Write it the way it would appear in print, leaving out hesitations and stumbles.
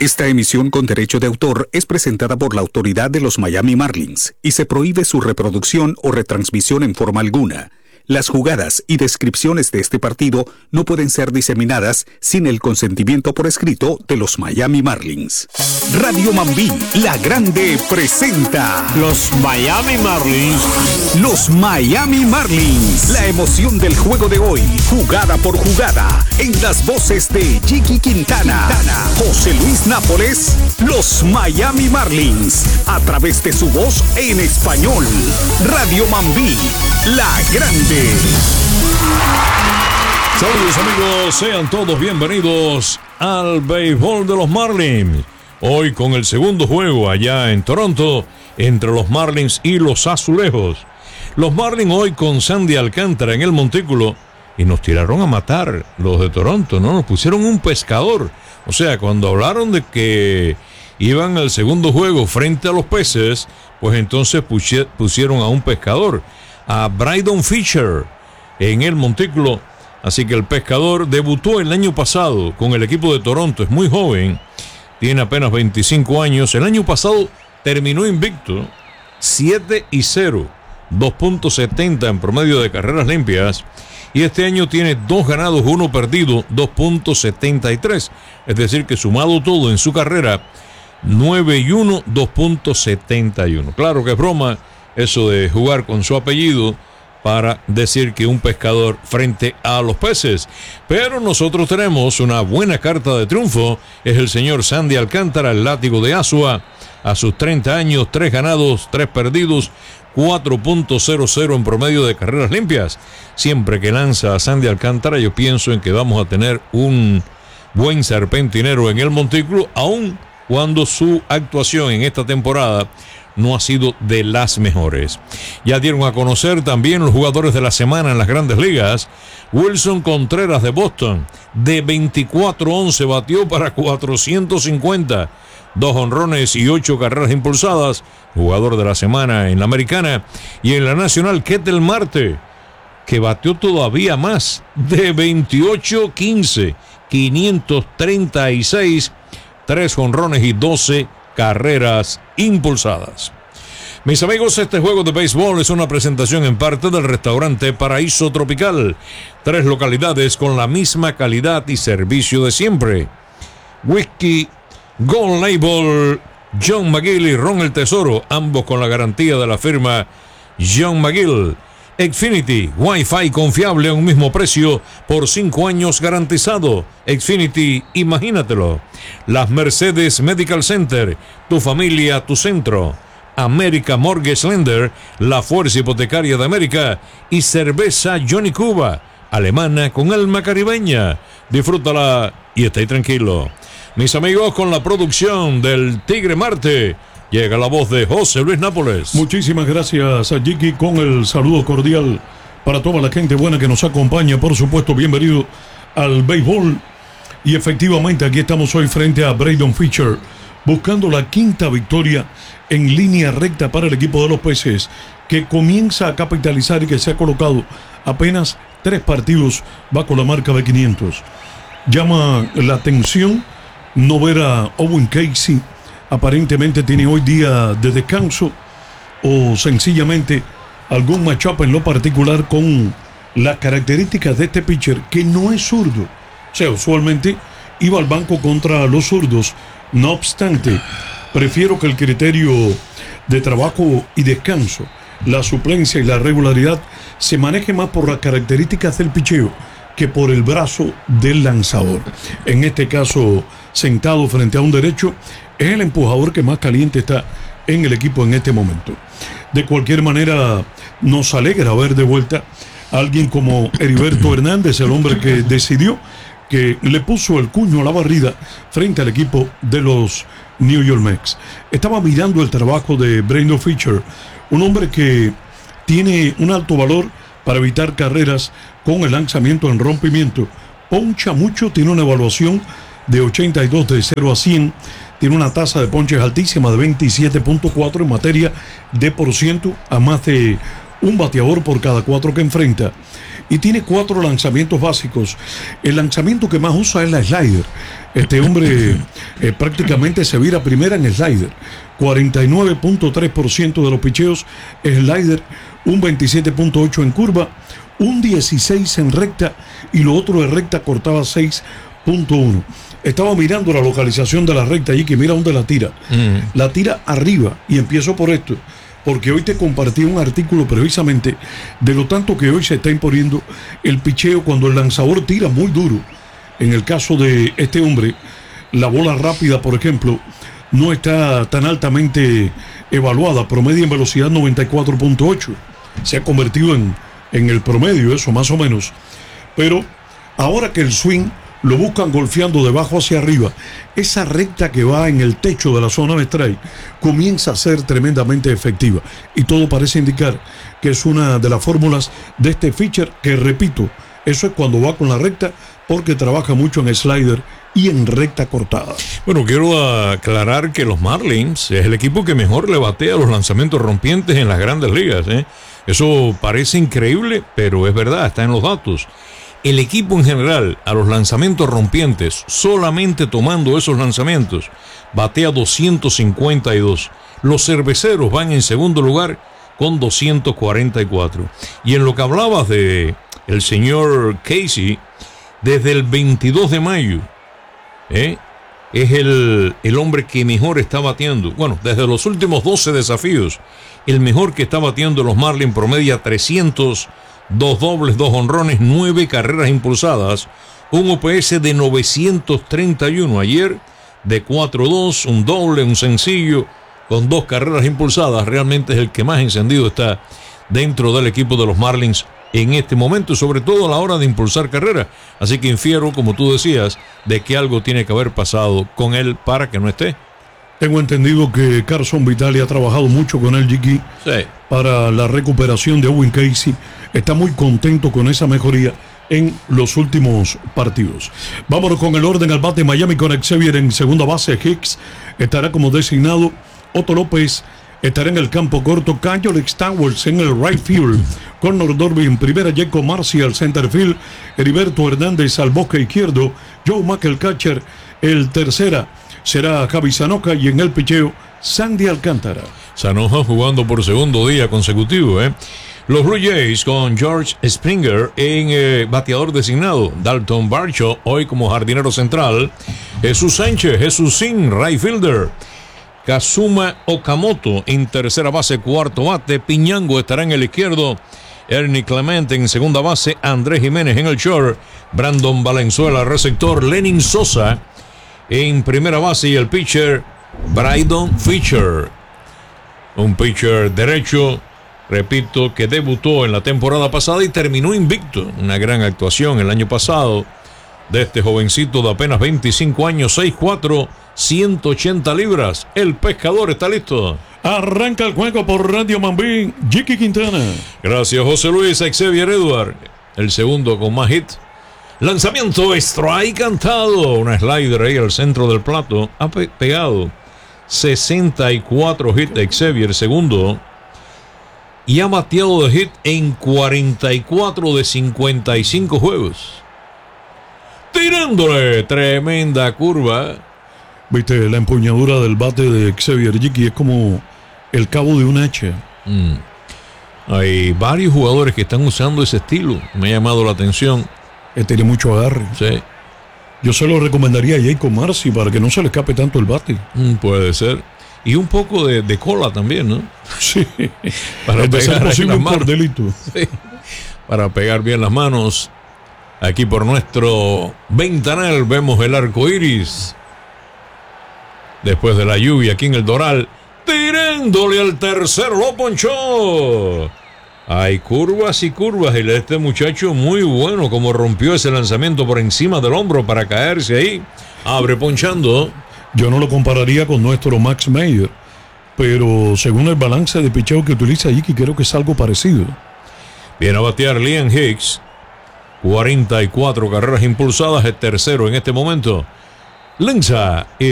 Esta emisión con derecho de autor es presentada por la autoridad de los Miami Marlins y se prohíbe su reproducción o retransmisión en forma alguna. Las jugadas y descripciones de este partido no pueden ser diseminadas sin el consentimiento por escrito de los Miami Marlins. Radio Mambí, la grande, presenta los Miami Marlins. Los Miami Marlins. La emoción del juego de hoy, jugada por jugada, en las voces de Jiggy Quintana, José Luis Nápoles, los Miami Marlins, a través de su voz en español. Radio Mambí, la grande. Saludos amigos, sean todos bienvenidos al béisbol de los Marlins. Hoy con el segundo juego allá en Toronto entre los Marlins y los Azulejos. Los Marlins hoy con Sandy Alcántara en el montículo y nos tiraron a matar los de Toronto, ¿no? Nos pusieron un pescador. O sea, cuando hablaron de que iban al segundo juego frente a los Peces, pues entonces pusieron a un pescador, a Brandon Fisher en el montículo. Así que el pescador debutó el año pasado con el equipo de Toronto, es muy joven, tiene apenas 25 años. El año pasado terminó invicto, 7-0, 2.70 en promedio de carreras limpias, y este año tiene 2 ganados, 1 perdido, 2.73, es decir que sumado todo en su carrera, 9-1, 2.71. Claro que es broma eso de jugar con su apellido para decir que un pescador frente a los Peces, pero nosotros tenemos una buena carta de triunfo. Es el señor Sandy Alcántara, el látigo de Asua, a sus 30 años, 3 ganados, 3 perdidos, 4.00 en promedio de carreras limpias. Siempre que lanza a Sandy Alcántara, yo pienso en que vamos a tener un buen serpentinero en el montículo, aun cuando su actuación en esta temporada no ha sido de las mejores. Ya dieron a conocer también los jugadores de la semana en las Grandes Ligas. Wilson Contreras de Boston, de 24-11, batió para 450, 2 jonrones y 8 carreras impulsadas. Jugador de la semana en la Americana. Y en la Nacional, Ketel Marte, que batió todavía más, de 28-15, 536, 3 jonrones y 12 carreras impulsadas. Mis amigos, este juego de béisbol es una presentación en parte del restaurante Paraíso Tropical. 3 localidades con la misma calidad y servicio de siempre. Whisky Gold Label John McGill y Ron el Tesoro, ambos con la garantía de la firma John McGill. Xfinity, Wi-Fi confiable a un mismo precio por 5 años garantizado. Xfinity, imagínatelo. Las Mercedes Medical Center, tu familia, tu centro. America Mortgage Lender, la fuerza hipotecaria de América. Y cerveza Johnny Cuba, alemana con alma caribeña. Disfrútala y esté tranquilo. Mis amigos, con la producción del Tigre Marte, llega la voz de José Luis Nápoles. Muchísimas gracias a Jiki, con el saludo cordial para toda la gente buena que nos acompaña. Por supuesto, bienvenido al béisbol. Y efectivamente aquí estamos hoy frente a Brandon Fisher, buscando la 5ª victoria en línea recta para el equipo de los Peces, que comienza a capitalizar y que se ha colocado apenas 3 partidos bajo la marca de 500. Llama la atención no ver a Owen Casey. Aparentemente tiene hoy día de descanso, o sencillamente algún matchup en lo particular con las características de este pitcher, que no es zurdo. O sea, usualmente iba al banco contra los zurdos. No obstante, prefiero que el criterio de trabajo y descanso, la suplencia y la regularidad, se maneje más por las características del picheo que por el brazo del lanzador. En este caso, sentado frente a un derecho, es el empujador que más caliente está en el equipo en este momento. De cualquier manera, nos alegra ver de vuelta a alguien como Heriberto Hernández, el hombre que decidió, que le puso el cuño a la barrida frente al equipo de los New York Mets. Estaba mirando el trabajo de Brandon Fisher, un hombre que tiene un alto valor para evitar carreras con el lanzamiento en rompimiento. Poncha mucho, tiene una evaluación de 82 de 0 a 100, tiene una tasa de ponches altísima de 27.4 en materia de por ciento, a más de un bateador por cada 4 que enfrenta. y tiene 4 lanzamientos básicos. El lanzamiento que más usa es la slider. Este hombre prácticamente se vira primera en slider. 49.3% de los picheos es slider, un 27.8 en curva, un 16 en recta y lo otro de recta cortaba 6.1. Estaba mirando la localización de la recta y que mira dónde la tira. La tira arriba, y empiezo por esto, porque hoy te compartí un artículo precisamente de lo tanto que hoy se está imponiendo el picheo cuando el lanzador tira muy duro. En el caso de este hombre, la bola rápida, por ejemplo, no está tan altamente evaluada, promedio en velocidad 94.8. Se ha convertido en el promedio, eso más o menos. Pero ahora que el swing lo buscan golfeando de abajo hacia arriba, esa recta que va en el techo de la zona de strike comienza a ser tremendamente efectiva. Y todo parece indicar que es una de las fórmulas de este pitcher que, repito, eso es cuando va con la recta, porque trabaja mucho en slider y en recta cortada. Bueno, quiero aclarar que los Marlins es el equipo que mejor le batea los lanzamientos rompientes en las grandes ligas, ¿eh? Eso parece increíble, pero es verdad, está en los datos. El equipo en general, a los lanzamientos rompientes, solamente tomando esos lanzamientos, batea 252. Los cerveceros van en segundo lugar con 244. Y en lo que hablabas de el señor Casey, desde el 22 de mayo, es el hombre que mejor está bateando. Bueno, desde los últimos 12 desafíos, el mejor que está bateando los Marlins promedia 300, 2 dobles, 2 jonrones, 9 carreras impulsadas, un OPS de 931. Ayer de 4-2, un doble, un sencillo, con 2 carreras impulsadas. Realmente es el que más encendido está dentro del equipo de los Marlins en este momento, sobre todo a la hora de impulsar carreras. Así que infiero, como tú decías, de que algo tiene que haber pasado con él para que no esté. Tengo entendido que Carson Vitale ha trabajado mucho con el Jiki para la recuperación de Owen Casey. Está muy contento con esa mejoría en los últimos partidos. Vámonos con el orden al bate. Miami con Xavier en segunda base. Hicks estará como designado. Otto López estará en el campo corto. Kyle Stowers en el right field. Connor Dorby en primera. Jacob Marcial center field. Heriberto Hernández al bosque izquierdo. Joe Mack el catcher. El tercera será Javi Sanoja, y en el picheo Sandy Alcántara. Sanoja jugando por segundo día consecutivo, Los Blue Jays con George Springer en bateador designado. Dalton Varsho hoy como jardinero central. Jesús Sánchez, Jesús Sin, right fielder. Kazuma Okamoto en tercera base, cuarto bate. Piñango estará en el izquierdo. Ernie Clemente en segunda base. Andrés Jiménez en el short. Brandon Valenzuela receptor. Lenin Sosa en primera base, y el pitcher Braden Fisher, un pitcher derecho, repito, que debutó en la temporada pasada y terminó invicto. Una gran actuación el año pasado de este jovencito de apenas 25 años, 6'4", 180 libras. El pescador está listo. Arranca el juego por Radio Mambí, Jiki Quintana. Gracias, José Luis. Xavier Edward, el segundo con más hit. Lanzamiento, strike cantado. Una slider ahí al centro del plato. Ha pegado 64 hits de Xavier, segundo. Y ha bateado de hit en 44 de 55 juegos. Tirándole tremenda curva. Viste, la empuñadura del bate de Xavier Jiki es como el cabo de un hacha. Hay varios jugadores que están usando ese estilo. Me ha llamado la atención. Tiene mucho agarre. Sí. Yo se lo recomendaría a Jacob Marcy para que no se le escape tanto el bate. Puede ser. Y un poco de cola también, ¿no? Sí. Para pegar posible un cordelito. Sí. Para pegar bien las manos. Aquí por nuestro ventanal vemos el arco iris. Después de la lluvia aquí en el Doral. Tirándole al tercero, lo ponchó. Hay curvas y curvas, y este muchacho muy bueno como rompió ese lanzamiento por encima del hombro para caerse ahí. Abre ponchando. Yo no lo compararía con nuestro Max Meyer, pero según el balance de picheo que utiliza Jiki, creo que es algo parecido. Viene a batear Liam Hicks. 44 carreras impulsadas, el tercero en este momento. Lanza